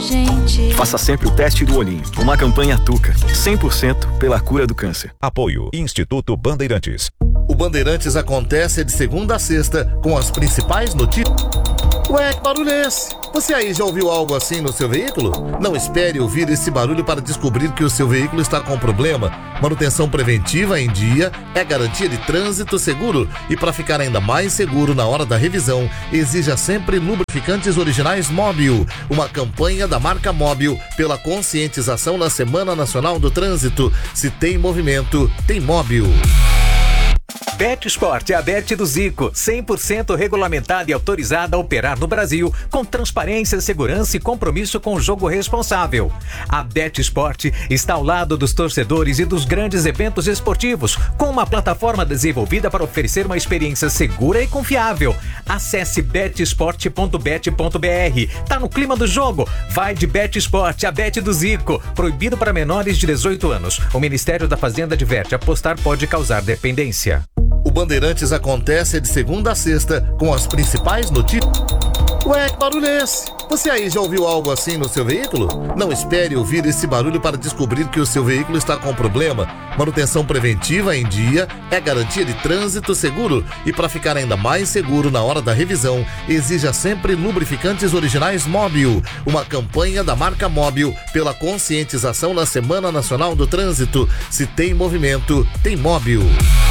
gente. Faça sempre o teste do olhinho. Uma campanha Tuca, 100% pela cura do câncer. Apoio Instituto Bandeirantes. O Bandeirantes acontece de segunda a sexta com as principais notícias. Ué, que barulho é esse? Você aí já ouviu algo assim no seu veículo? Não espere ouvir esse barulho para descobrir que o seu veículo está com problema. Manutenção preventiva em dia é garantia de trânsito seguro. E para ficar ainda mais seguro na hora da revisão, exija sempre lubrificantes originais Móbil. Uma campanha da marca Móbil pela conscientização na Semana Nacional do Trânsito. Se tem movimento, tem Móbil. BetSport é a Bet do Zico, 100% regulamentada e autorizada a operar no Brasil, com transparência, segurança e compromisso com o jogo responsável. A BetSport está ao lado dos torcedores e dos grandes eventos esportivos, com uma plataforma desenvolvida para oferecer uma experiência segura e confiável. Acesse betsport.bet.br. Tá no clima do jogo? Vai de BetSport, a Bet do Zico. Proibido para menores de 18 anos. O Ministério da Fazenda adverte: apostar pode causar dependência. O Bandeirantes acontece de segunda a sexta com as principais notícias. Ué, que barulho é esse? Você aí já ouviu algo assim no seu veículo? Não espere ouvir esse barulho para descobrir que o seu veículo está com problema. Manutenção preventiva em dia é garantia de trânsito seguro. E para ficar ainda mais seguro na hora da revisão, exija sempre lubrificantes originais Móbil. Uma campanha da marca Móbil pela conscientização na Semana Nacional do Trânsito. Se tem movimento, tem Móbil.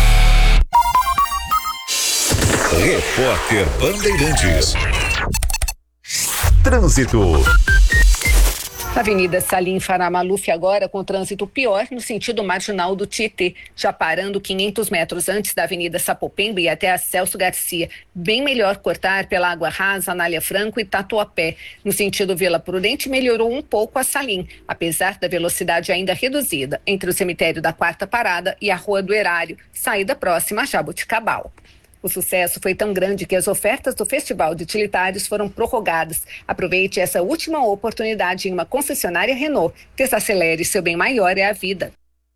Repórter Bandeirantes. Trânsito. Avenida Salim Farah Maluf agora com trânsito pior no sentido marginal do Tietê, já parando 500 metros antes da Avenida Sapopemba e até a Celso Garcia. Bem melhor cortar pela Água Rasa, Anália Franco e Tatuapé. No sentido Vila Prudente melhorou um pouco a Salim, apesar da velocidade ainda reduzida, entre o cemitério da Quarta Parada e a Rua do Erário, saída próxima a Jaboticabal. O sucesso foi tão grande que as ofertas do Festival de Utilitários foram prorrogadas. Aproveite essa última oportunidade em uma concessionária Renault. Desacelere, seu bem maior é a vida.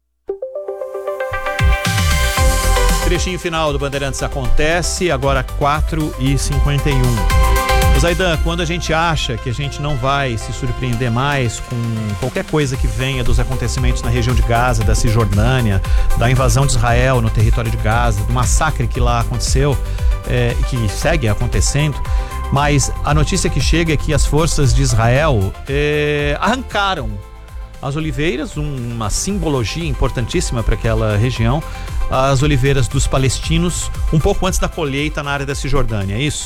Trechinho final do Bandeirantes acontece, agora 4h51. Zaidan, quando a gente acha que a gente não vai se surpreender mais com qualquer coisa que venha dos acontecimentos na região de Gaza, da Cisjordânia, da invasão de Israel no território de Gaza, do massacre que lá aconteceu e que segue acontecendo, mas a notícia que chega é que as forças de Israel arrancaram as oliveiras, uma simbologia importantíssima para aquela região, as oliveiras dos palestinos, um pouco antes da colheita na área da Cisjordânia, é isso?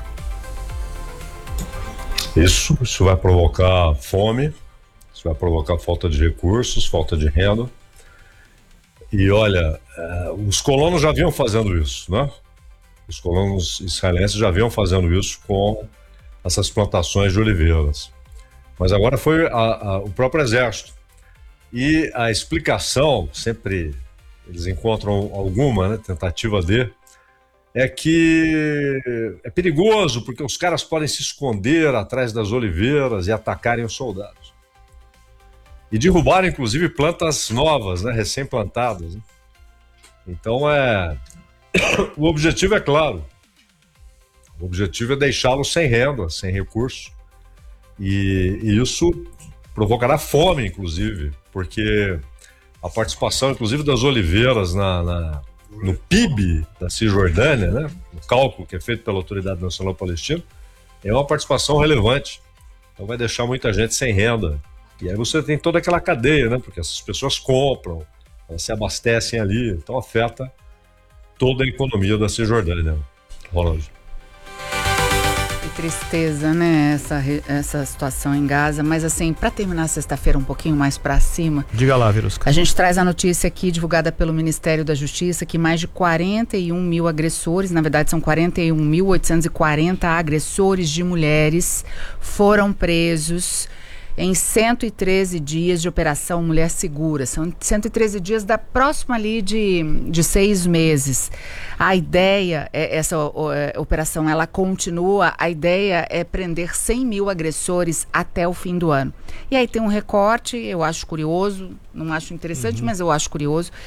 Isso vai provocar fome, isso vai provocar falta de recursos, falta de renda. E olha, os colonos já vinham fazendo isso, né? Os colonos israelenses já vinham fazendo isso com essas plantações de oliveiras. Mas agora foi o próprio exército. E a explicação, sempre eles encontram alguma, né, tentativa de, é que é perigoso, porque os caras podem se esconder atrás das oliveiras e atacarem os soldados. E derrubaram, inclusive, plantas novas, né, recém-plantadas. Né? Então, o objetivo é claro. O objetivo é deixá-los sem renda, sem recurso. E isso provocará fome, inclusive, porque a participação, inclusive, das oliveiras no PIB da Cisjordânia, né, o cálculo que é feito pela Autoridade Nacional Palestina, é uma participação relevante. Então vai deixar muita gente sem renda. E aí você tem toda aquela cadeia, né, porque essas pessoas compram, elas se abastecem ali, então afeta toda a economia da Cisjordânia, né? Ronald. Que tristeza, né, essa situação em Gaza, mas assim, para terminar sexta-feira um pouquinho mais para cima. Diga lá, Verusca. A gente traz a notícia aqui divulgada pelo Ministério da Justiça que mais de 41 mil agressores, na verdade são 41.840 agressores de mulheres foram presos em 113 dias de Operação Mulher Segura. São 113 dias da próxima ali de 6 meses. A ideia, essa operação, ela continua, a ideia é prender 100 mil agressores até o fim do ano. E aí tem um recorte, eu acho curioso, não acho interessante, mas eu acho curioso.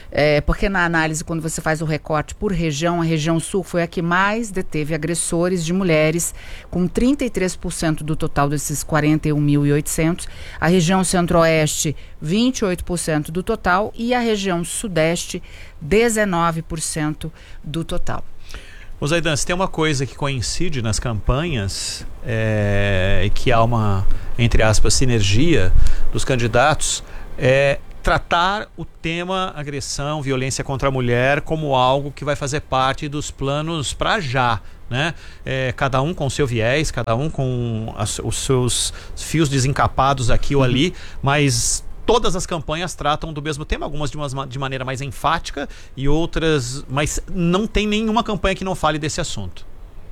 Porque na análise, quando você faz o recorte por região, a região sul foi a que mais deteve agressores de mulheres, com 33% do total desses 41.800. A região centro-oeste, 28% do total. E a região sudeste, 19% do total. Ô Zaidan, se tem uma coisa que coincide nas campanhas, e que há uma, entre aspas, sinergia dos candidatos, é tratar o tema agressão, violência contra a mulher como algo que vai fazer parte dos planos para já, né? Cada um com o seu viés, cada um com os seus fios desencapados aqui ou ali, mas todas as campanhas tratam do mesmo tema, algumas de maneira mais enfática e outras, mas não tem nenhuma campanha que não fale desse assunto.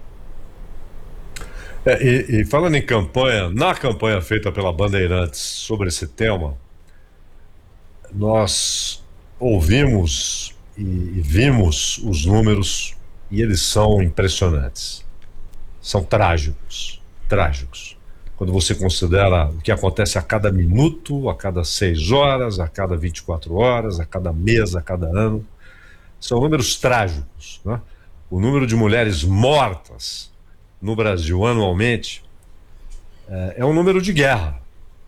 E falando em campanha, na campanha feita pela Bandeirantes sobre esse tema, nós ouvimos e vimos os números e eles são impressionantes. São trágicos. Quando você considera o que acontece a cada minuto, a cada 6 horas, a cada 24 horas, a cada mês, a cada ano. São números trágicos, né? O número de mulheres mortas no Brasil anualmente é um número de guerra.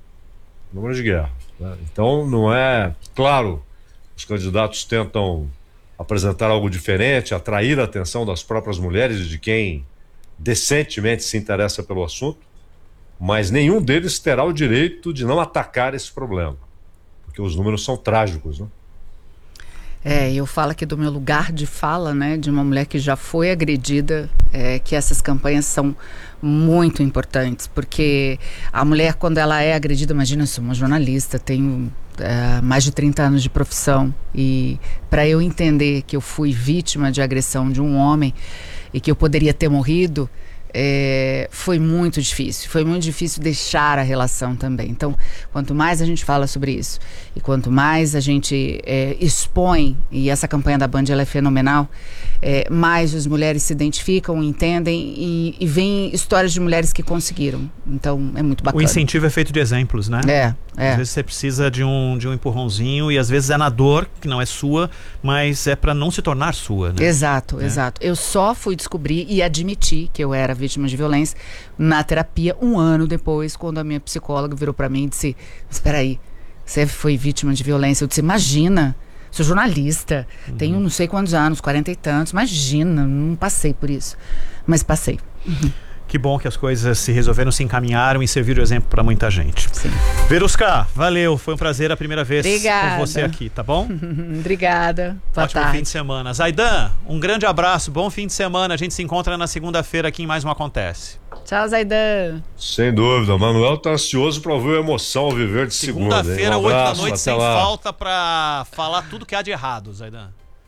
Né? Então não é... Claro, os candidatos tentam apresentar algo diferente, atrair a atenção das próprias mulheres e de quem decentemente se interessa pelo assunto, mas nenhum deles terá o direito de não atacar esse problema, porque os números são trágicos, né? Eu falo aqui do meu lugar de fala, né, de uma mulher que já foi agredida, que essas campanhas são muito importantes, porque a mulher, quando ela é agredida, imagina, eu sou uma jornalista, tenho mais de 30 anos de profissão, e para eu entender que eu fui vítima de agressão de um homem e que eu poderia ter morrido, foi muito difícil deixar a relação também. Então, quanto mais a gente fala sobre isso e quanto mais a gente expõe, e essa campanha da Band ela é fenomenal, mais as mulheres se identificam, entendem e veem histórias de mulheres que conseguiram. Então é muito bacana. O incentivo é feito de exemplos, né? Às vezes você precisa de um empurrãozinho, e às vezes é na dor, que não é sua, mas é para não se tornar sua, né? Exato. Eu só fui descobrir e admitir que eu era vítima de violência na terapia 1 ano depois, quando a minha psicóloga virou para mim e disse: espera aí, você foi vítima de violência? Eu disse: imagina, sou jornalista, tenho não sei quantos anos, 40 e tantos, imagina, não passei por isso, mas passei. Que bom que as coisas se resolveram, se encaminharam e serviram de exemplo para muita gente. Sim. Verusca, valeu, foi um prazer a primeira vez com você aqui, tá bom? Obrigada, boa Ótimo tarde. fim de semana. Zaidan, um grande abraço, bom fim de semana, a gente se encontra na segunda-feira aqui em Mais Um Acontece. Tchau, Zaidan. Sem dúvida, o Manuel tá ansioso para ver a emoção ao viver de segunda. Segunda-feira, 8 da noite, sem lá. falta, para falar tudo que há de errado, Zaidan.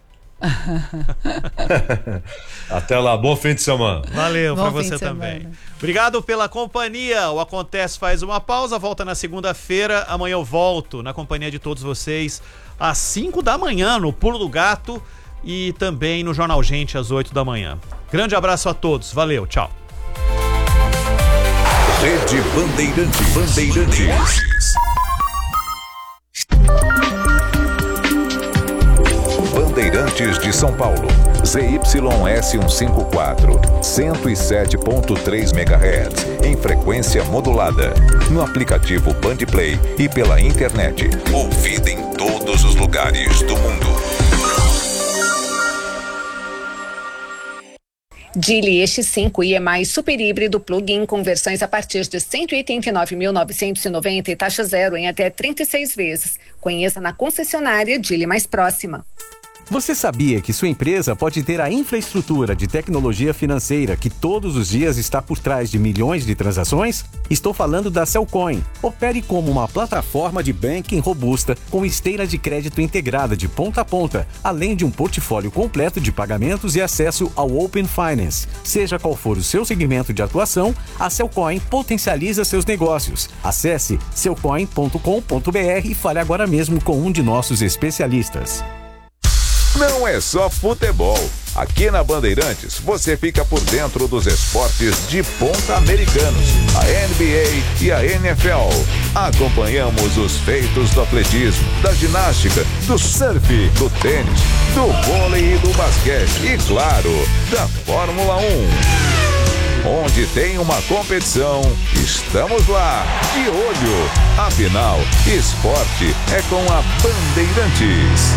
Até lá, bom fim de semana. Valeu, Bom pra fim você de também. semana. Obrigado pela companhia. O Acontece faz uma pausa, volta na segunda-feira. Amanhã eu volto na companhia de todos vocês às 5 da manhã no Pulo do Gato e também no Jornal Gente às 8 da manhã. Grande abraço a todos. Valeu, tchau. Rede Bandeirantes. Bandeirantes de São Paulo, ZYS 154, 107.3 MHz, em frequência modulada, no aplicativo Bandplay e pela internet, ouvida em todos os lugares do mundo. Geely EX5 IEMAI super híbrido plug-in com versões a partir de R$ 189.990 e taxa zero em até 36 vezes. Conheça na concessionária Geely mais próxima. Você sabia que sua empresa pode ter a infraestrutura de tecnologia financeira que todos os dias está por trás de milhões de transações? Estou falando da Cellcoin. Opere como uma plataforma de banking robusta com esteira de crédito integrada de ponta a ponta, além de um portfólio completo de pagamentos e acesso ao Open Finance. Seja qual for o seu segmento de atuação, a Cellcoin potencializa seus negócios. Acesse cellcoin.com.br e fale agora mesmo com um de nossos especialistas. Não é só futebol. Aqui na Bandeirantes, você fica por dentro dos esportes de ponta americanos, a NBA e a NFL. Acompanhamos os feitos do atletismo, da ginástica, do surf, do tênis, do vôlei e do basquete e, claro, da Fórmula 1. Onde tem uma competição, estamos lá, de olho. Afinal, esporte é com a Bandeirantes.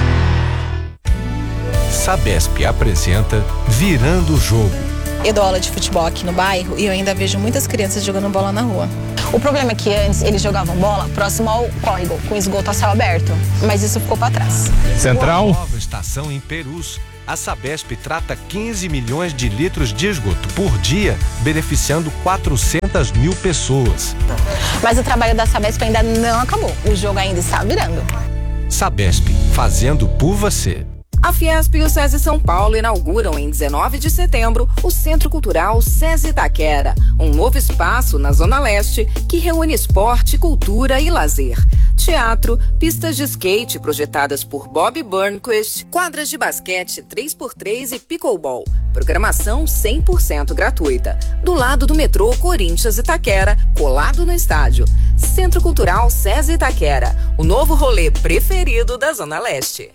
Sabesp apresenta Virando o Jogo. Eu dou aula de futebol aqui no bairro e eu ainda vejo muitas crianças jogando bola na rua. O problema é que antes eles jogavam bola próximo ao córrego, com esgoto a céu aberto, mas isso ficou para trás. Central. Nova estação em Perus. A Sabesp trata 15 milhões de litros de esgoto por dia, beneficiando 400 mil pessoas. Mas o trabalho da Sabesp ainda não acabou. O jogo ainda está virando. Sabesp, fazendo por você. A Fiesp e o SESI São Paulo inauguram em 19 de setembro o Centro Cultural SESI Itaquera, um novo espaço na Zona Leste que reúne esporte, cultura e lazer. Teatro, pistas de skate projetadas por Bob Burnquist, quadras de basquete 3x3 e pickleball. Programação 100% gratuita. Do lado do metrô Corinthians Itaquera, colado no estádio. Centro Cultural SESI Itaquera, o novo rolê preferido da Zona Leste.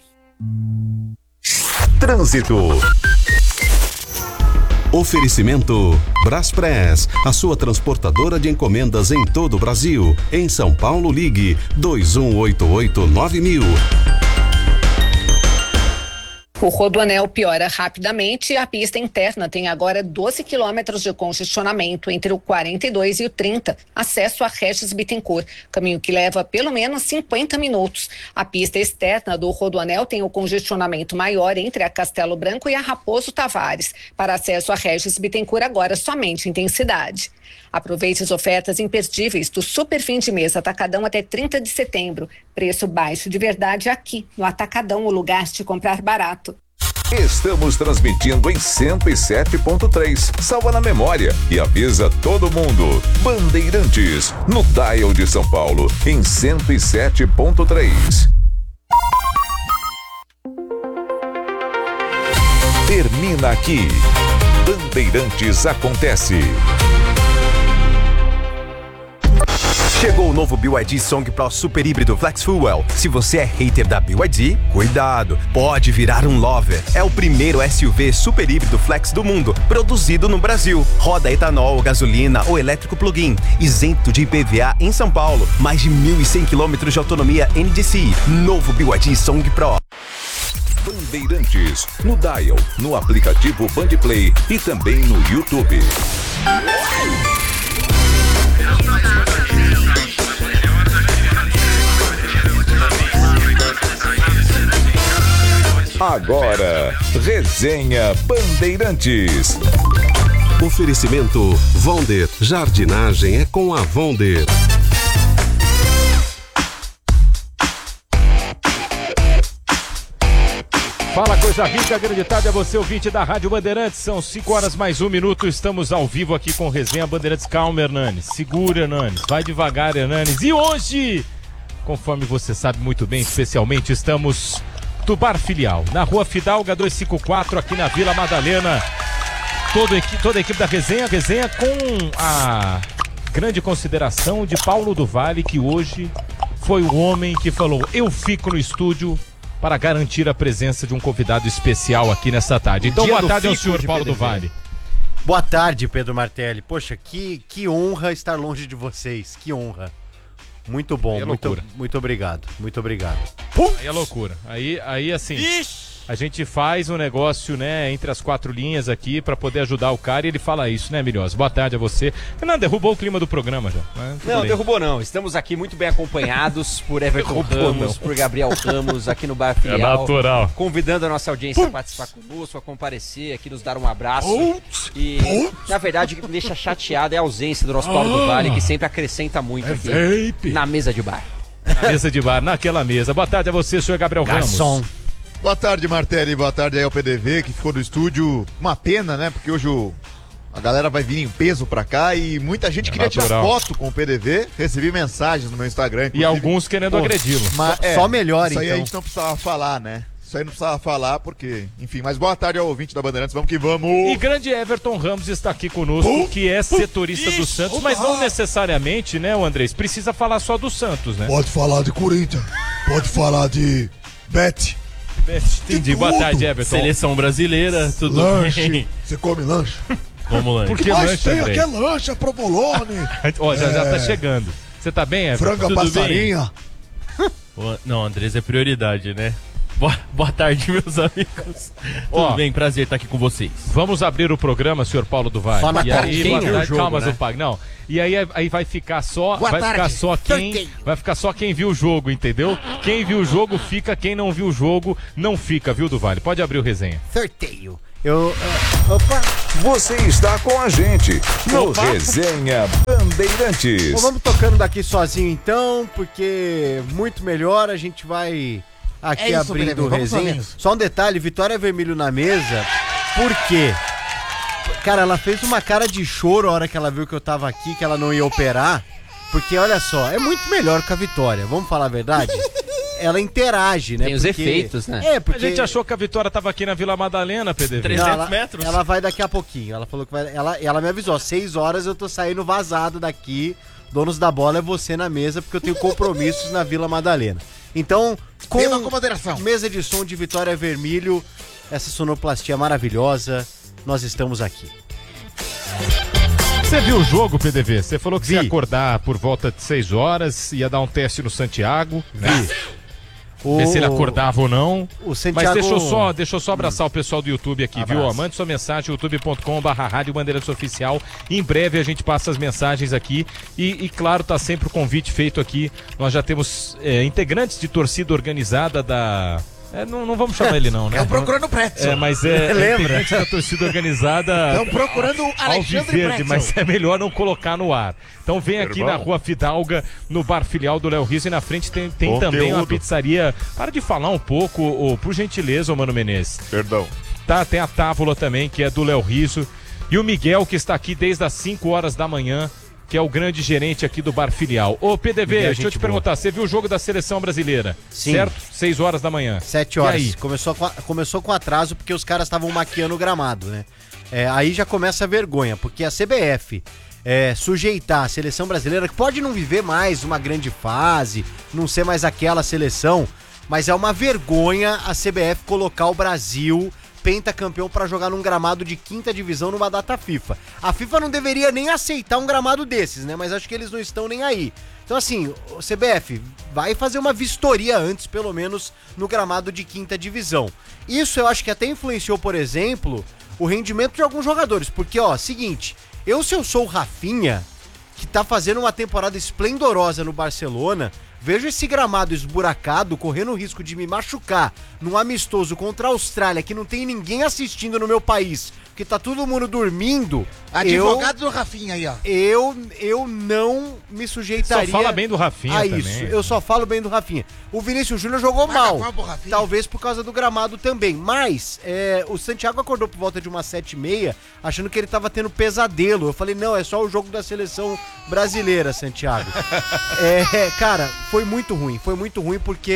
Trânsito. Oferecimento Braspress, a sua transportadora de encomendas em todo o Brasil. Em São Paulo, ligue 2188-9000. O Rodoanel piora rapidamente e a pista interna tem agora 12 quilômetros de congestionamento entre o 42 e o 30, acesso a Regis Bittencourt, caminho que leva pelo menos 50 minutos. A pista externa do Rodoanel tem o congestionamento maior entre a Castelo Branco e a Raposo Tavares. Para acesso a Regis Bittencourt, agora somente intensidade. Aproveite as ofertas imperdíveis do Super Fim de Mês Atacadão até 30 de setembro. Preço baixo de verdade aqui, no Atacadão, o lugar de comprar barato. Estamos transmitindo em 107.3. Salva na memória e avisa todo mundo. Bandeirantes, no dial de São Paulo, em 107.3. Termina aqui. Bandeirantes acontece. Chegou o novo BYD Song Pro Super Híbrido Flex Fuel. Se você é hater da BYD, cuidado, pode virar um lover. É o primeiro SUV super híbrido flex do mundo, produzido no Brasil. Roda etanol, gasolina ou elétrico plug-in, isento de IPVA em São Paulo. Mais de 1.100 km de autonomia NDC. Novo BYD Song Pro. Bandeirantes, no dial, no aplicativo Bandplay e também no YouTube. Agora, Resenha Bandeirantes. Oferecimento Vonder, jardinagem é com a Vonder. Fala, coisa rica, grande tarde a você, ouvinte da Rádio Bandeirantes. São 5 horas mais 1 minuto, estamos ao vivo aqui com Resenha Bandeirantes. Calma, Hernanes, segura, Hernanes, vai devagar, Hernanes. E hoje, conforme você sabe muito bem, especialmente, estamos do Bar Filial, na Rua Fidalga 254, aqui na Vila Madalena. Toda a equipe da Resenha com a grande consideração de Paulo do Vale, que hoje foi o homem que falou: eu fico no estúdio para garantir a presença de um convidado especial aqui nessa tarde. Então, boa tarde ao senhor Paulo do Vale. Boa tarde, Pedro Martelli. Poxa, que honra estar longe de vocês, que honra. Muito bom, muito obrigado, muito obrigado. Aí é loucura, aí assim, a gente faz um negócio, né, entre as quatro linhas aqui pra poder ajudar o cara e ele fala isso, né, Milhosa? Boa tarde a você. Não, derrubou o clima do programa já. Não, derrubou não, estamos aqui muito bem acompanhados por Everton Ramos, por Gabriel Ramos, aqui no Bar Filial. É natural. Convidando a nossa audiência a participar conosco, a comparecer aqui, nos dar um abraço. E, na verdade, o que me deixa chateado é a ausência do nosso Paulo do Vale, que sempre acrescenta muito aqui na mesa de bar. Na mesa de bar, naquela mesa. Boa tarde a você, senhor Gabriel Ramos. Boa tarde, Martelli. Boa tarde aí ao PDV, que ficou no estúdio. Uma pena, né? Porque hoje a galera vai vir em peso pra cá e muita gente queria tirar foto com o PDV. Recebi mensagens no meu Instagram. E alguns querendo agredi-lo. Só melhor, isso então. Isso aí a gente não precisava falar, né? Isso aí não precisava falar, porque, enfim, mas boa tarde ao ouvinte da Bandeirantes, vamos que vamos! E grande Everton Ramos está aqui conosco, que é setorista do Santos, mas não necessariamente, né, o Andrés, precisa falar só do Santos, né? Pode falar de Corinthians, pode falar de Bet. Entendi, boa tarde, Everton. Seleção brasileira, tudo lanche. bem? Você come lanche? Como lanche? Por que Mas lanche, tem André? aqui lanche, a provolone. Ó, já tá chegando. Você tá bem, Everton? Franga Tudo passarinha. Não, Andrés é prioridade, né? Boa tarde, meus amigos. Tudo bem, prazer estar aqui com vocês. Vamos abrir o programa, senhor Paulo do Vale. Só na E aí, cartinha, boa tarde, jogo, calma, né? Zupag. Não. E aí vai ficar só, Boa vai tarde. ficar só quem, Sorteio. vai ficar só quem viu o jogo, entendeu? Quem viu o jogo fica, quem não viu o jogo não fica, viu, do Vale? Pode abrir o resenha. Sorteio. Opa! Você está com a gente no Resenha Bandeirantes. Bom, vamos tocando daqui sozinho então, porque muito melhor a gente vai aqui É isso, abrindo o vamos resenha. sozinhos. Só um detalhe, Vitória Vermelho na mesa, por quê? Cara, ela fez uma cara de choro a hora que ela viu que eu tava aqui, que ela não ia operar, porque olha só, é muito melhor que a Vitória, vamos falar a verdade? Ela interage, né? Tem os efeitos, né? É, porque... A gente achou que a Vitória tava aqui na Vila Madalena, PDV. 300 metros? Ela vai daqui a pouquinho. Ela falou que vai. Ela me avisou: 6 horas eu tô saindo vazado daqui. Donos da bola é você na mesa, porque eu tenho compromissos na Vila Madalena. Então, com mesa de som de Vitória Vermelho, essa sonoplastia maravilhosa, nós estamos aqui. Você viu o jogo, PDV? Você falou que você ia acordar por volta de 6 horas, ia dar um teste no Santiago, né? Ver se ele acordava ou não. O Santiago... Mas deixa eu só abraçar o pessoal do YouTube aqui, viu? Ó, mande sua mensagem, youtube.com/Rádio Bandeirantes Oficial. Em breve a gente passa as mensagens aqui. E claro, tá sempre o convite feito aqui. Nós já temos integrantes de torcida organizada da... não vamos chamar ele não, né? Estão procurando o Pretzel. Mas lembra? Da torcida organizada. Estão procurando o Alexandre Verde, Pretzel. mas é melhor não colocar no ar. Então vem aqui na Rua Fidalga, no bar filial do Léo Riso, e na frente tem também uma pizzaria. Para de falar um pouco, por gentileza, ô Mano Menezes. Perdão. Tá, tem a Távola também, que é do Léo Riso. E o Miguel, que está aqui desde as 5 horas da manhã, que é o grande gerente aqui do bar filial. Ô, PDV, deixa eu te perguntar, você viu o jogo da seleção brasileira? Sim. Certo? 6 horas da manhã. 7 horas. E aí? Começou com atraso porque os caras estavam maquiando o gramado, né? Aí já começa a vergonha, porque a CBF sujeitar a seleção brasileira, que pode não viver mais uma grande fase, não ser mais aquela seleção, mas é uma vergonha a CBF colocar o Brasil pentacampeão para jogar num gramado de 5ª divisão numa data FIFA. A FIFA não deveria nem aceitar um gramado desses, né? Mas acho que eles não estão nem aí. Então assim, o CBF vai fazer uma vistoria antes, pelo menos, no gramado de 5ª divisão. Isso eu acho que até influenciou, por exemplo, o rendimento de alguns jogadores. Porque, ó, seguinte, se eu sou o Rafinha, que tá fazendo uma temporada esplendorosa no Barcelona, vejo esse gramado esburacado, correndo o risco de me machucar num amistoso contra a Austrália, que não tem ninguém assistindo no meu país, porque tá todo mundo dormindo. Advogado do Rafinha aí, ó. Eu não me sujeitaria... Só fala bem do Rafinha a também. isso, eu só falo bem do Rafinha. O Vinícius Júnior jogou mal, talvez por causa do gramado também, mas o Santiago acordou por volta de umas 7h30, achando que ele tava tendo pesadelo. Eu falei, não, é só o jogo da seleção brasileira, Santiago. Cara, foi muito ruim porque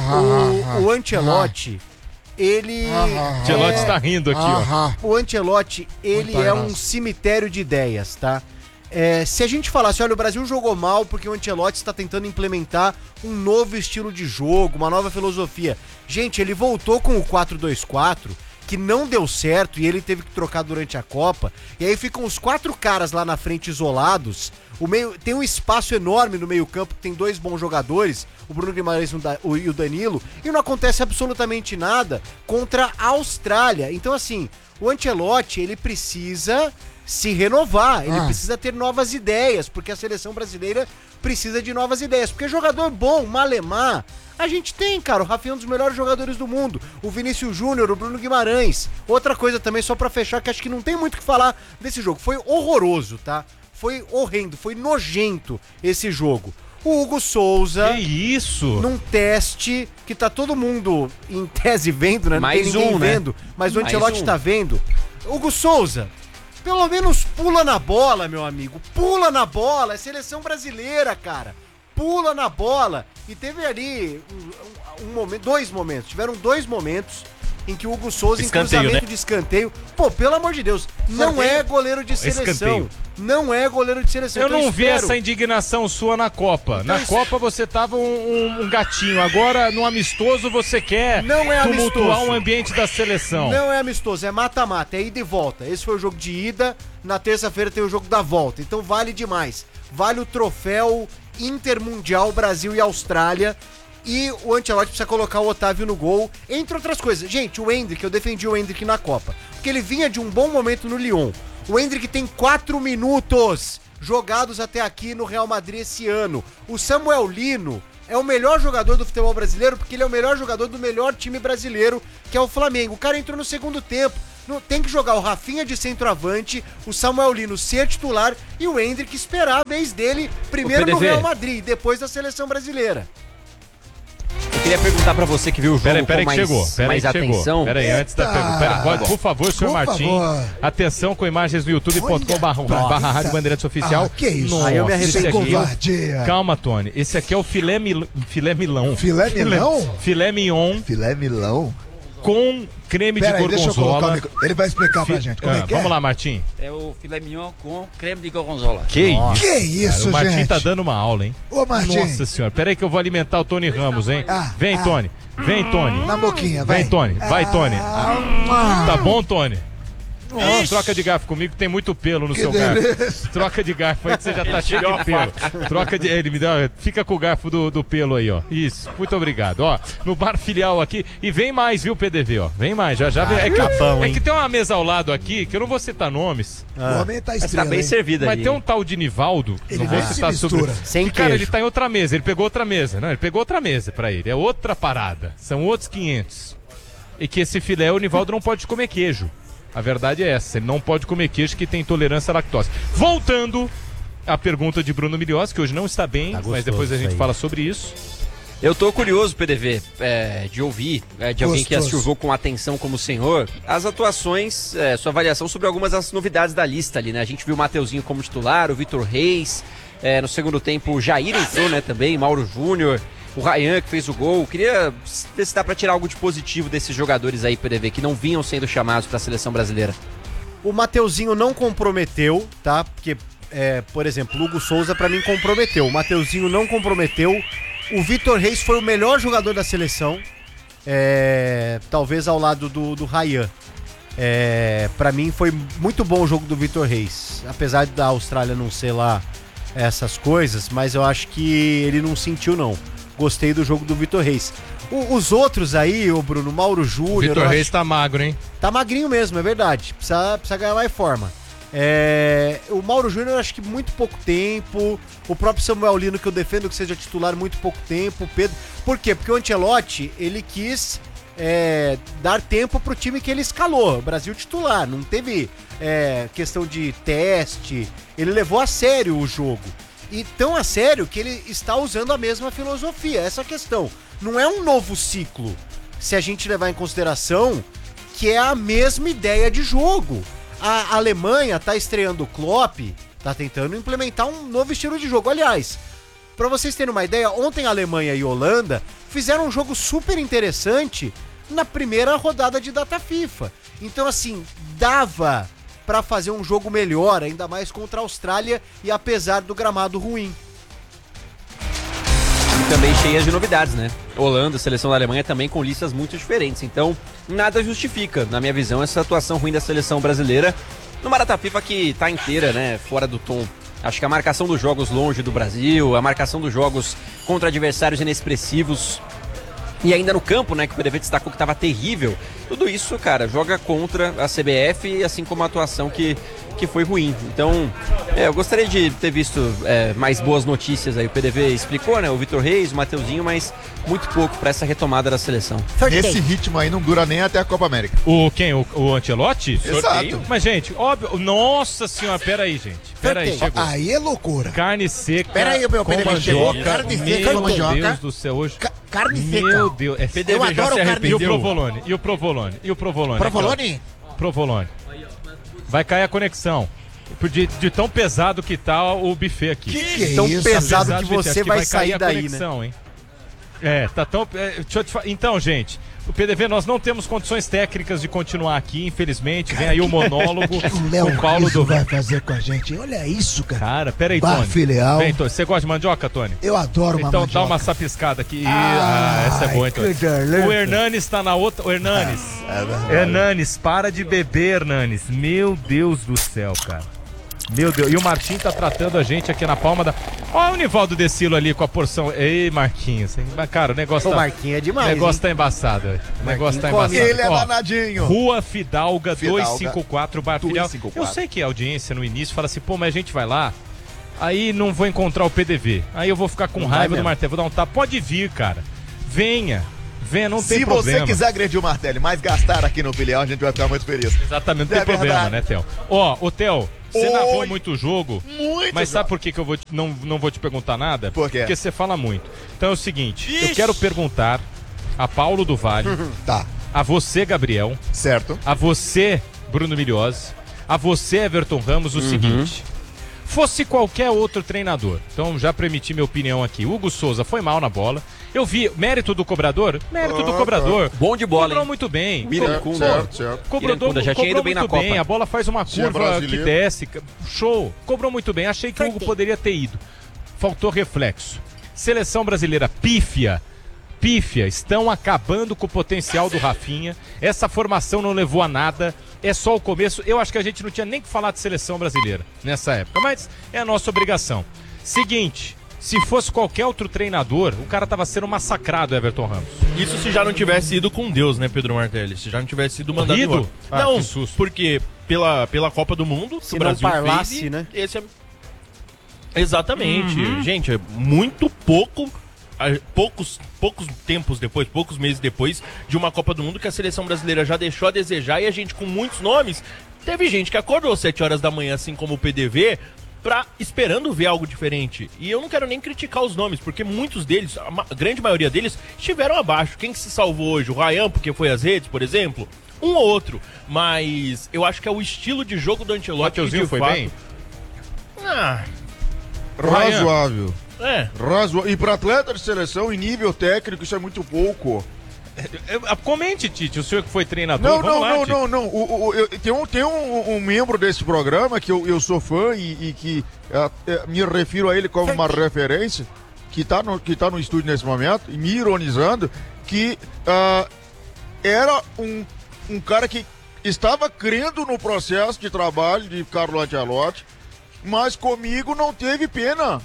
o Ancelotti... Ancelotti tá rindo aqui, ó. O Ancelotti, ele é um cemitério de ideias, tá? Se a gente falasse, olha, o Brasil jogou mal porque o Ancelotti está tentando implementar um novo estilo de jogo, uma nova filosofia. Gente, ele voltou com o 4-2-4, que não deu certo e ele teve que trocar durante a Copa. E aí ficam os 4 caras lá na frente isolados. Tem um espaço enorme no meio-campo, que tem 2 bons jogadores, o Bruno Guimarães e o Danilo, e não acontece absolutamente nada contra a Austrália. Então, assim, o Ancelotti, ele precisa se renovar, ele precisa ter novas ideias, porque a seleção brasileira precisa de novas ideias. Porque jogador bom, malemar, a gente tem, cara. O Rafinha é um dos melhores jogadores do mundo. O Vinícius Júnior, o Bruno Guimarães. Outra coisa também, só pra fechar, que acho que não tem muito o que falar desse jogo. Foi horroroso, tá? Foi horrendo, foi nojento esse jogo. O Hugo Souza... Que isso? Num teste que tá todo mundo em tese vendo, né? Não Mais tem ninguém né? vendo, mas o Ancelotti tá vendo. Hugo Souza, pelo menos pula na bola, meu amigo. Pula na bola, é seleção brasileira, cara. Pula na bola. E teve ali dois momentos. Tiveram 2 momentos em que o Hugo Souza, em cruzamento de escanteio... Pô, pelo amor de Deus, não é goleiro de seleção. Escanteio. Não é goleiro de seleção. Eu não vi essa indignação sua na Copa. Na Copa você tava um gatinho. Agora, no amistoso, você quer tumultuar o ambiente da seleção. Não é amistoso, é mata-mata, é ida e volta. Esse foi o jogo de ida, na terça-feira tem o jogo da volta. Então vale demais. Vale o troféu Intermundial Brasil e Austrália. E o Ancelotti precisa colocar o Otávio no gol, entre outras coisas. Gente, o Endrick, eu defendi o Endrick na Copa, porque ele vinha de um bom momento no Lyon. O Endrick tem 4 minutos jogados até aqui no Real Madrid esse ano. O Samuel Lino é o melhor jogador do futebol brasileiro, porque ele é o melhor jogador do melhor time brasileiro, que é o Flamengo. O cara entrou no segundo tempo. Tem que jogar o Rafinha de centroavante, o Samuel Lino ser titular e o Endrick esperar a vez dele primeiro no Real Madrid, depois da seleção brasileira. Eu queria perguntar pra você que viu o jogo com mais atenção. Peraí, antes da pergunta, por favor, senhor Martim, atenção com imagens no youtube.com/Rádio Bandeirantes Oficial. Que isso? Nossa, eu me arrependo. Calma, Tony. Esse aqui é o filé milão. Filé milão? Filé mignon. Filé milão? Com creme de gorgonzola. Ele vai explicar pra gente como é que é. Vamos lá, Martim. É o filé mignon com creme de gorgonzola. Que isso, cara, o Martim gente? tá dando uma aula, hein? Ô, Martim. Nossa senhora, peraí que eu vou alimentar o Tony Ramos, hein? Vem, Tony. Vem, Tony. Na boquinha, vai. Vem, Tony. Vai, Tony. Tá bom, Tony? Não, troca de garfo comigo, tem muito pelo no seu garfo. Troca de garfo aí que você já tá cheio de pelo. Troca de. Ele me dá. Fica com o garfo do pelo aí, ó. Isso, muito obrigado. Ó, no bar filial aqui. E vem mais, viu, PDV, ó. Vem mais, já vem. É que tem uma mesa ao lado aqui, que eu não vou citar nomes. O homem tá estrela, tá bem servido aí. Mas tem um tal de Nivaldo. Ele não vou citar sobre. Sem cara, ele tá em outra mesa. Ele pegou outra mesa. Não, ele pegou outra mesa pra ele. É outra parada. São outros 500. E que esse filé, o Nivaldo não pode comer queijo. A verdade é essa, ele não pode comer queijo que tem intolerância à lactose. Voltando à pergunta de Bruno Milios, que hoje não está bem, mas depois a gente fala sobre isso. Eu tô curioso, PDV, de ouvir de alguém que assistiu o jogo com atenção como o senhor, as atuações, sua avaliação sobre algumas das novidades da lista ali, né? A gente viu o Mateuzinho como titular, o Vitor Reis, no segundo tempo o Jair entrou, né, também, Mauro Júnior, o Ryan que fez o gol. Queria ver se dá pra tirar algo de positivo desses jogadores aí, PDV, que não vinham sendo chamados pra seleção brasileira. O Mateuzinho não comprometeu, tá? Porque, por exemplo, o Hugo Souza pra mim comprometeu. O Mateuzinho não comprometeu. O Vitor Reis foi o melhor jogador da seleção, talvez ao lado do Ryan. Pra mim foi muito bom o jogo do Vitor Reis. Apesar da Austrália não ser lá essas coisas, mas eu acho que ele não sentiu, não. Gostei do jogo do Vitor Reis. Os outros aí, o Bruno, Mauro Júnior... O Vitor Reis tá magro, hein? Tá magrinho mesmo, é verdade. Precisa ganhar mais forma. O Mauro Júnior, acho que muito pouco tempo. O próprio Samuel Lino, que eu defendo que seja titular, muito pouco tempo. O Pedro... Por quê? Porque o Ancelotti, ele quis dar tempo pro time que ele escalou. O Brasil titular, não teve questão de teste. Ele levou a sério o jogo. E tão a sério que ele está usando a mesma filosofia. Essa questão não é um novo ciclo, se a gente levar em consideração que é a mesma ideia de jogo. A Alemanha está estreando o Klopp, está tentando implementar um novo estilo de jogo. Aliás, para vocês terem uma ideia, ontem a Alemanha e a Holanda fizeram um jogo super interessante na primeira rodada de data FIFA. Então, assim, dava para fazer um jogo melhor, ainda mais contra a Austrália e apesar do gramado ruim. E também cheias de novidades, né? Holanda, seleção da Alemanha também com listas muito diferentes. Então, nada justifica, na minha visão, essa atuação ruim da seleção brasileira numa data FIFA que tá inteira, né? Fora do tom. Acho que a marcação dos jogos longe do Brasil, a marcação dos jogos contra adversários inexpressivos e ainda no campo, né, que o PDV destacou que estava terrível. Tudo isso, cara, joga contra a CBF, assim como a atuação que foi ruim. Então, eu gostaria de ter visto mais boas notícias aí. O PDV explicou, né, o Vitor Reis, o Mateuzinho, mas muito pouco para essa retomada da seleção. Nesse ritmo aí não dura nem até a Copa América. Quem? O Ancelotti? Exato. Mas, gente, óbvio, nossa senhora, peraí, gente. Peraí, chegou. Aí é loucura. Carne seca. Peraí, meu PDV chegou. Carne seca com mandioca. Meu Deus do céu, hoje. Carne seca. Meu Deus. Eu adoro carne seca. E o Provolone? Provolone? Provolone. Vai cair a conexão. De tão pesado que tá o buffet aqui. Que tão isso? pesado que você vai sair daí, conexão, né? Hein? Tá tão... deixa eu te falar. Então, gente, o PDV, nós não temos condições técnicas de continuar aqui, infelizmente. Vem aí o monólogo. O Léo com Paulo Riso vai fazer com a gente. Olha isso, cara. Cara, peraí, Bar Tony. Filial. Vem, Tony. Você gosta de mandioca, Tony? Eu adoro uma então mandioca. Dá uma sapiscada aqui. Essa é boa, então. O Hernanes tá na outra. O Hernanes. Hernanes, para de beber, Hernanes. Meu Deus do céu, cara. Meu Deus. E o Marquinhos tá tratando a gente aqui na palma da... Olha o Nivaldo Decilo ali com a porção. Ei, Marquinhos. Cara, o negócio O Marquinhos é demais. O negócio hein? tá embaçado. O negócio tá embaçado. Ele é danadinho. Rua Fidalga 254, Bar Filial. Eu sei que a audiência no início fala assim, pô, mas a gente vai lá, aí não vou encontrar o PDV. Aí eu vou ficar com raiva do Martelo, vou dar um tapa. Pode vir, cara. Venha, não tem problema. Se você quiser agredir o Martelli, mas gastar aqui no Filial, a gente vai ficar muito feliz. Exatamente, não tem problema, né, Theo? Ô, Theo, você narrou muito jogo, mas sabe por que eu não vou te perguntar nada? Por quê? Porque você fala muito. Então é o seguinte, eu quero perguntar a Paulo do Vale, a você, Gabriel, certo? A você, Bruno Milhozzi, a você, Everton Ramos, o seguinte... Fosse qualquer outro treinador, então já permiti minha opinião aqui. Hugo Souza foi mal na bola. Eu vi mérito do cobrador. Bom de bola, cobrou hein? muito bem. Certo. Cobrou já tinha ido bem na muito bem. Copa. A bola faz uma curva que desce. Show. Cobrou muito bem. Achei que o Hugo poderia ter ido. Faltou reflexo. Seleção brasileira pífia. Estão acabando com o potencial do Rafinha. Essa formação não levou a nada. É só o começo. Eu acho que a gente não tinha nem que falar de seleção brasileira nessa época, mas é a nossa obrigação. Seguinte, se fosse qualquer outro treinador, o cara tava sendo massacrado, Everton Ramos. Isso se já não tivesse ido com Deus, né, Pedro Martelli? Se já não tivesse sido mandado embora. Não, que susto. Porque pela Copa do Mundo, Se o não Brasil parlasse, fez, né? Esse é... Exatamente. Gente, é muito pouco... Poucos tempos depois, poucos meses depois de uma Copa do Mundo que a seleção brasileira já deixou a desejar e a gente com muitos nomes, teve gente que acordou às 7 horas da manhã, assim como o PDV, esperando ver algo diferente. E eu não quero nem criticar os nomes, porque muitos deles, a grande maioria deles, estiveram abaixo. Quem que se salvou hoje? O Ryan, porque foi às redes, por exemplo? Um ou outro. Mas eu acho que é o estilo de jogo do Ancelotti. Mateuzinho foi bem? Razoável. É. E para atleta de seleção em nível técnico, isso é muito pouco. Comente, Tite, o senhor que foi treinador. Não. Tem um membro desse programa que eu sou fã e que me refiro a ele como uma referência, que tá no estúdio nesse momento, me ironizando, que era um cara que estava crendo no processo de trabalho de Carlo Ancelotti, mas comigo não teve pena.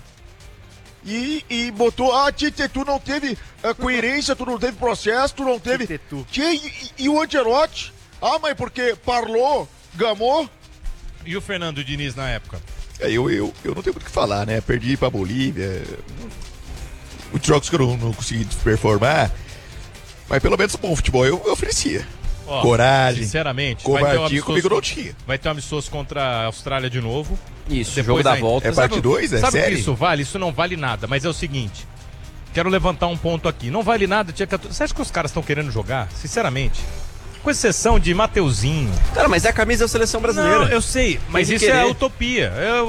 E botou, Tite, tu não teve coerência, tu não teve processo, tu não teve... E o Ancelotti? Mas porque parlou, gamou? E o Fernando Diniz na época? Eu não tenho muito o que falar, né? Perdi pra Bolívia, muitos jogos que eu não consegui performar, mas pelo menos bom futebol eu oferecia. Coragem, sinceramente, covardia comigo não tinha. Vai ter um amistoso contra a Austrália de novo. Isso, depois jogo da volta. É parte 2, é sabe série? o que isso vale? Isso não vale nada, mas é o seguinte, quero levantar um ponto aqui. Não vale nada, você acha que os caras estão querendo jogar? Sinceramente. Com exceção de Mateuzinho. Cara, mas é a camisa da seleção brasileira. Não, eu sei, mas isso é utopia.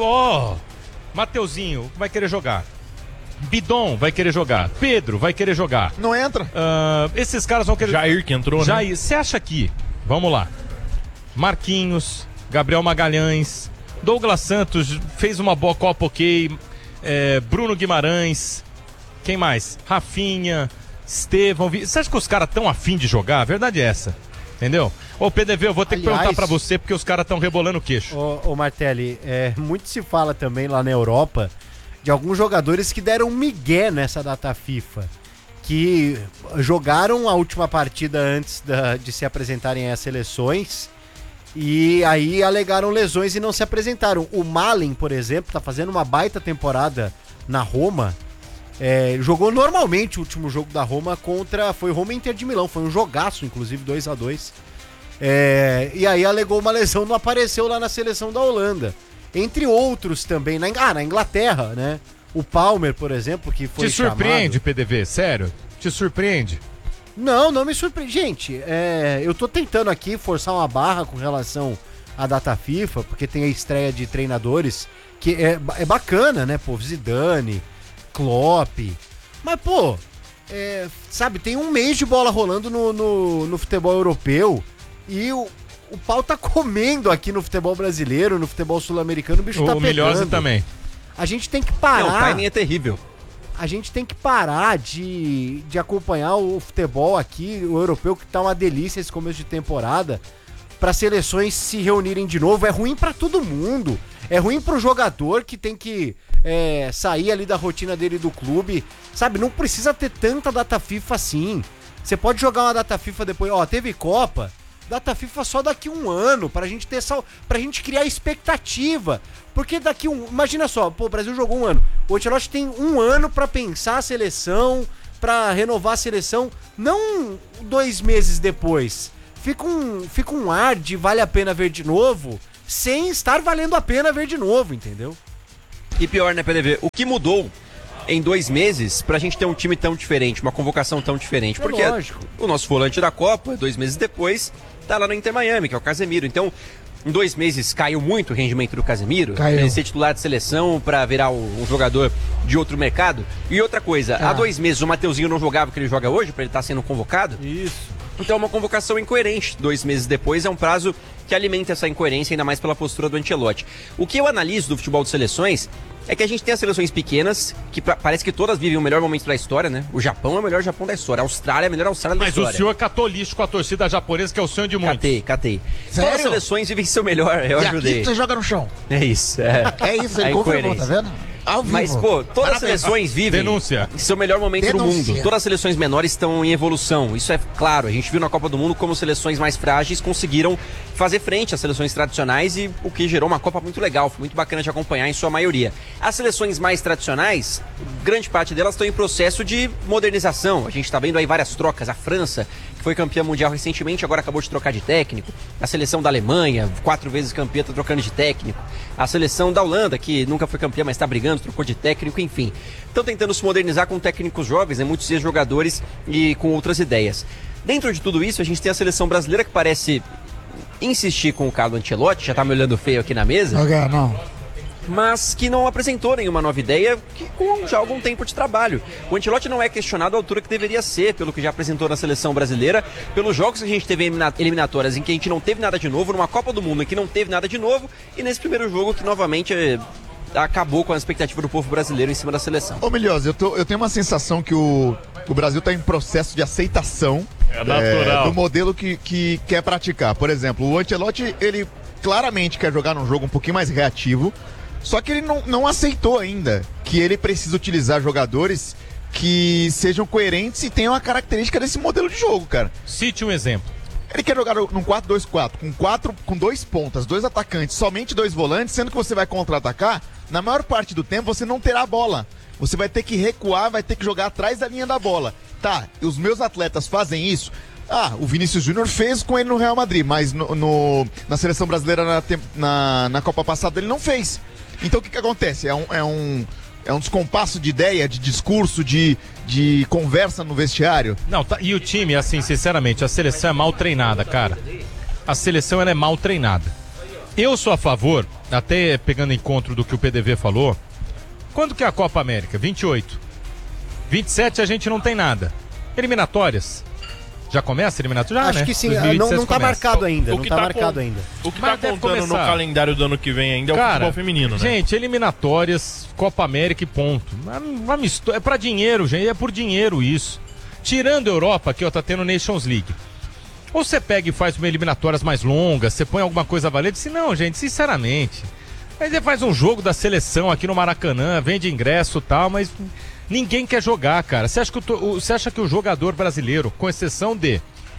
Mateuzinho vai querer jogar. Bidon vai querer jogar. Pedro vai querer jogar. Não entra. Esses caras vão querer... Jair que entrou, Jair, né? Você acha que... Vamos lá. Marquinhos, Gabriel Magalhães, Douglas Santos fez uma boa Copa, ok. Bruno Guimarães. Quem mais? Rafinha, Estevão. Você acha que os caras estão afim de jogar? A verdade é essa. Entendeu? Ô, PDV, eu vou ter que perguntar pra você, porque os caras estão rebolando o queixo. Ô, Martelli, muito se fala também lá na Europa de alguns jogadores que deram migué nessa data FIFA, que jogaram a última partida antes de se apresentarem às seleções e aí alegaram lesões e não se apresentaram. O Malen, por exemplo, tá fazendo uma baita temporada na Roma, jogou normalmente o último jogo da Roma foi Roma e Inter de Milão, foi um jogaço, inclusive 2-2. E aí alegou uma lesão, não apareceu lá na seleção da Holanda. Entre outros também, na Inglaterra, né? O Palmer, por exemplo, que foi Te surpreende, PDV? Sério? Te surpreende? Não me surpreende. Gente, eu tô tentando aqui forçar uma barra com relação à data FIFA, porque tem a estreia de treinadores, que é bacana, né? Pô, Zidane, Klopp. Mas, pô, sabe, tem um mês de bola rolando no futebol europeu e o pau tá comendo aqui no futebol brasileiro, no futebol sul-americano, o bicho tá pegando. O Milhose também. A gente tem que parar... Não, o timing é terrível. A gente tem que parar de acompanhar o futebol aqui, o europeu, que tá uma delícia esse começo de temporada, para seleções se reunirem de novo. É ruim para todo mundo. É ruim pro jogador que tem que sair ali da rotina dele do clube. Sabe, não precisa ter tanta data FIFA assim. Você pode jogar uma data FIFA depois. Ó, teve Copa, data FIFA só daqui um ano, pra gente criar expectativa. Porque daqui imagina só, o Brasil jogou um ano. O Ancelotti tem um ano pra pensar a seleção, pra renovar a seleção, não 2 meses depois. Fica um ar de vale a pena ver de novo, sem estar valendo a pena ver de novo, entendeu? E pior, né, PDV? O que mudou em 2 meses pra gente ter um time tão diferente, uma convocação tão diferente? Porque lógico. O nosso volante da Copa, 2 meses depois, tá lá no Inter Miami, que é o Casemiro. Então, em 2 meses caiu muito o rendimento do Casemiro, pra ele ser titular de seleção, pra virar um jogador de outro mercado. E outra coisa, há 2 meses o Mateuzinho não jogava o que ele joga hoje, pra ele estar sendo convocado. Isso. Então é uma convocação incoerente. 2 meses depois é um prazo que alimenta essa incoerência, ainda mais pela postura do Ancelotti. O que eu analiso do futebol de seleções é que a gente tem as seleções pequenas, que parece que todas vivem o melhor momento da história, né? O Japão é o melhor Japão da história, a Austrália é a melhor Austrália da história. Mas o senhor é catolístico com a torcida japonesa, que é o sonho de muitos. Catei. Sério? Todas as seleções vivem seu melhor, eu ajudei. Aqui você joga no chão. É isso, É isso, ele confirmou, tá vendo? Ao vivo. Mas, pô, todas as seleções vivem em seu melhor momento do mundo. Todas as seleções menores estão em evolução. Isso é claro. A gente viu na Copa do Mundo como seleções mais frágeis conseguiram fazer frente às seleções tradicionais e o que gerou uma Copa muito legal. Foi muito bacana de acompanhar em sua maioria. As seleções mais tradicionais, grande parte delas estão em processo de modernização. A gente está vendo aí várias trocas. A França, que foi campeã mundial recentemente, agora acabou de trocar de técnico. A seleção da Alemanha, 4 vezes campeã, está trocando de técnico. A seleção da Holanda, que nunca foi campeã, mas está brigando, trocou de técnico, enfim. Estão tentando se modernizar com técnicos jovens, né, muitos ex-jogadores e com outras ideias. Dentro de tudo isso, a gente tem a seleção brasileira que parece insistir com o Carlo Ancelotti, já tá me olhando feio aqui na mesa. Não. Mas que não apresentou nenhuma nova ideia com já algum tempo de trabalho. O Ancelotti não é questionado à altura que deveria ser, pelo que já apresentou na seleção brasileira, pelos jogos que a gente teve eliminatórias em que a gente não teve nada de novo, numa Copa do Mundo em que não teve nada de novo, e nesse primeiro jogo que novamente acabou com a expectativa do povo brasileiro em cima da seleção. Ô Milhose, eu tenho uma sensação que o Brasil está em processo de aceitação do modelo que quer praticar. Por exemplo, o Ancelotti, ele claramente quer jogar num jogo um pouquinho mais reativo, só que ele não aceitou ainda que ele precisa utilizar jogadores que sejam coerentes e tenham a característica desse modelo de jogo, cara. Cite um exemplo. Ele quer jogar num 4-2-4, com 2 pontas, 2 atacantes, somente 2 volantes, sendo que você vai contra-atacar, na maior parte do tempo você não terá a bola. Você vai ter que recuar, vai ter que jogar atrás da linha da bola. Tá, os meus atletas fazem isso. O Vinícius Júnior fez com ele no Real Madrid, mas na seleção brasileira na Copa passada ele não fez. Então o que acontece? É um descompasso de ideia, de discurso, de conversa no vestiário. Não, tá, e o time, assim, sinceramente, a seleção é mal treinada, cara. A seleção ela é mal treinada. Eu sou a favor, até pegando em conta do que o PDV falou, quando que é a Copa América? 28. 27 a gente não tem nada. Eliminatórias. Já começa a eliminatória? Já, acho né? que sim, não tá marcado ainda. O que tá contando no calendário do ano que vem ainda é o futebol feminino, né? Gente, eliminatórias, Copa América e ponto. É pra dinheiro, gente. É por dinheiro isso. Tirando a Europa, que tá tendo Nations League. Ou você pega e faz uma eliminatórias mais longas, você põe alguma coisa valente. Se não, gente, sinceramente. Aí você faz um jogo da seleção aqui no Maracanã, vende ingresso e tal, mas ninguém quer jogar, cara. Você acha que o jogador brasileiro, com exceção de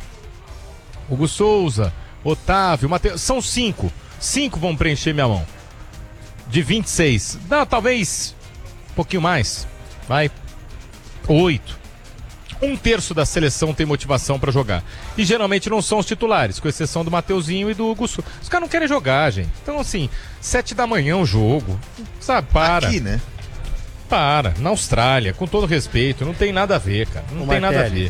Hugo Souza, Otávio, Matheus, são 5. 5 vão preencher minha mão. De 26. Não, talvez um pouquinho mais. Vai. 8. 1/3 da seleção tem motivação pra jogar. E geralmente não são os titulares, com exceção do Mateuzinho e do Hugo Souza. Os caras não querem jogar, gente. Então, assim, 7 da manhã o jogo. Sabe, para. Aqui, né? Para. Na Austrália, com todo respeito, não tem nada a ver, cara. Não tem nada a ver.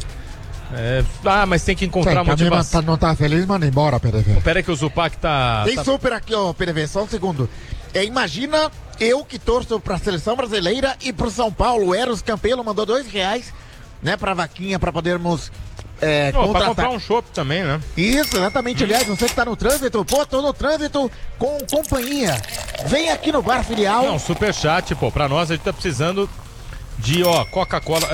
Mas tem que encontrar motivação. Não tá feliz, manda embora, PDV. Pera aí que o Zupac tá... Tem super aqui, ó, PDV, só um segundo. Imagina eu que torço pra seleção brasileira e pro São Paulo. O Eros Campelo mandou R$2 né, pra vaquinha, pra podermos pra comprar um chopp também, né? Isso, exatamente. Aliás, você que tá no trânsito, tô no trânsito com companhia. Vem aqui no Bar Filial. Não, superchat, pra nós a gente tá precisando de, Coca-Cola,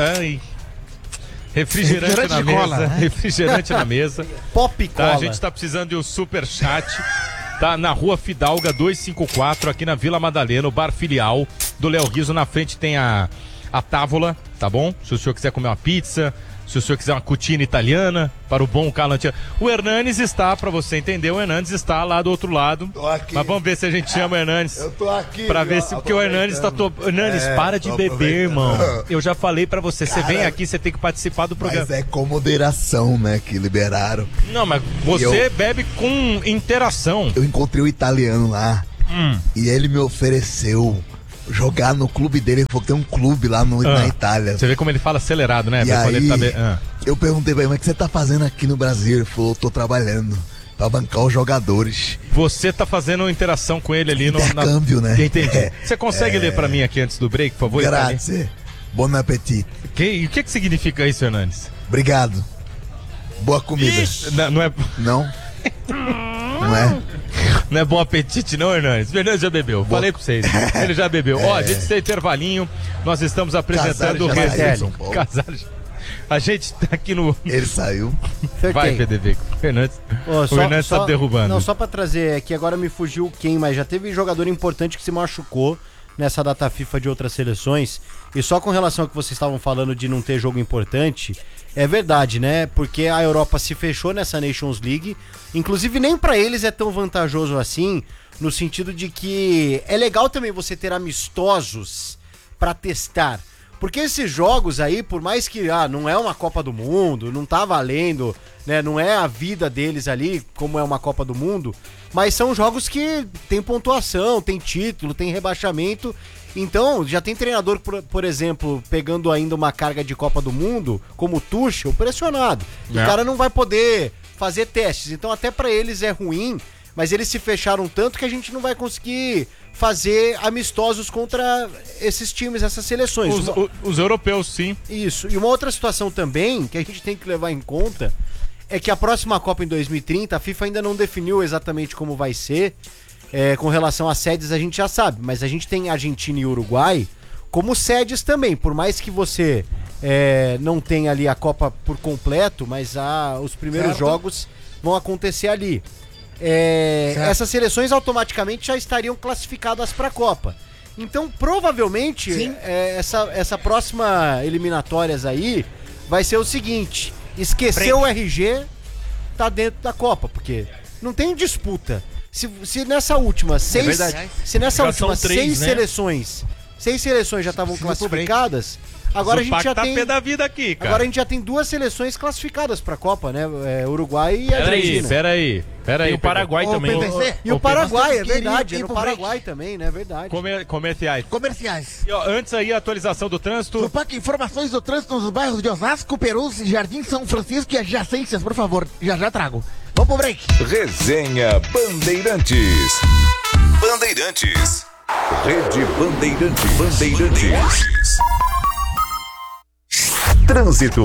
refrigerante na mesa, cola, né? refrigerante na mesa. Pop cola. A gente tá precisando de um superchat. Tá na Rua Fidalga 254, aqui na Vila Madalena, o Bar Filial do Léo Riso. Na frente tem a távola, tá bom? Se o senhor quiser comer uma pizza, se o senhor quiser uma cutina italiana, para o bom Calantia. O Hernanes está, para você entender, o Hernanes está lá do outro lado. Tô aqui. Mas vamos ver se a gente chama o Hernanes. Eu tô aqui. Pra ver se, porque o Hernanes está... Hernanes, para de beber, irmão. Eu já falei pra você, você vem aqui, você tem que participar do programa. Mas é com moderação, né, que liberaram. Não, mas você bebe com interação. Eu encontrei o italiano lá e ele me ofereceu jogar no clube dele. Ele falou que tem um clube lá na Itália. Você vê como ele fala acelerado, né? E aí, ele eu perguntei pra ele, mas o que você tá fazendo aqui no Brasil? Ele falou, tô trabalhando pra bancar os jogadores. Você tá fazendo interação com ele ali intercâmbio, né? Entendi. Você consegue ler pra mim aqui antes do break, por favor? Grazie. Bon appetit. E o que significa isso, Hernandes? Obrigado. Boa comida. Não é... Não? Não é? Não é bom apetite não, Hernandes? O Hernandes já bebeu, falei pra vocês. Ele já bebeu. A gente tem intervalinho, nós estamos apresentando o Resenha. A gente tá aqui no... Ele saiu. Vai, PDV. O Hernandes tá derrubando. Não, só pra trazer aqui, agora me fugiu quem, mas já teve jogador importante que se machucou nessa data FIFA de outras seleções. E só com relação ao que vocês estavam falando de não ter jogo importante, é verdade, né? Porque a Europa se fechou nessa Nations League. Inclusive, nem pra eles é tão vantajoso assim, no sentido de que é legal também você ter amistosos pra testar. Porque esses jogos aí, por mais que não é uma Copa do Mundo, não tá valendo, né? Não é a vida deles ali, como é uma Copa do Mundo, mas são jogos que tem pontuação, tem título, tem rebaixamento. Então, já tem treinador, por exemplo, pegando ainda uma carga de Copa do Mundo, como o Tuchel, pressionado. O cara não vai poder fazer testes. Então, até pra eles é ruim, mas eles se fecharam tanto que a gente não vai conseguir fazer amistosos contra esses times, essas seleções. Os europeus, sim. Isso. E uma outra situação também, que a gente tem que levar em conta, é que a próxima Copa em 2030, a FIFA ainda não definiu exatamente como vai ser. Com relação às sedes a gente já sabe, mas a gente tem Argentina e Uruguai como sedes também, por mais que você não tenha ali a Copa por completo, mas os primeiros jogos vão acontecer ali. Essas seleções automaticamente já estariam classificadas para a Copa. Então, provavelmente, essa próxima eliminatórias aí vai ser o seguinte: esquecer o RG, tá dentro da Copa, porque não tem disputa. Se nessa última seis seleções já estavam classificadas, agora a gente já tem da vida aqui, cara. Agora a gente já tem duas seleções classificadas para a Copa, né? Uruguai e Argentina. Peraí. E o Paraguai também. E o Paraguai, é verdade. No Paraguai também, né? É verdade. Comerciais. E, antes aí, a atualização do trânsito. Tupac, informações do trânsito nos bairros de Osasco, Perus, Jardim São Francisco e adjacências, por favor. Já trago. Vamos pro break. Resenha Bandeirantes. Bandeirantes. Rede Bandeirantes. Trânsito.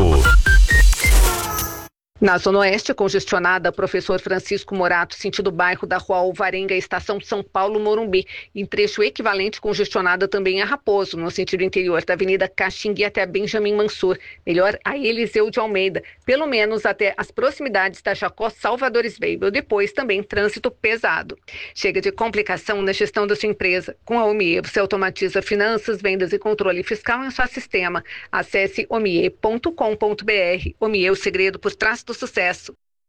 Na Zona Oeste, congestionada, professor Francisco Morato, sentido bairro da Rua Alvarenga, estação São Paulo, Morumbi. Em trecho equivalente, congestionada também a Raposo, no sentido interior da Avenida Caxingui até Benjamin Mansur. Melhor a Eliseu de Almeida, pelo menos até as proximidades da Jacó Salvador Sveibel. Depois também trânsito pesado. Chega de complicação na gestão da sua empresa. Com a Omie, você automatiza finanças, vendas e controle fiscal em seu sistema. Acesse omie.com.br. Omie, o segredo por trás do sucesso.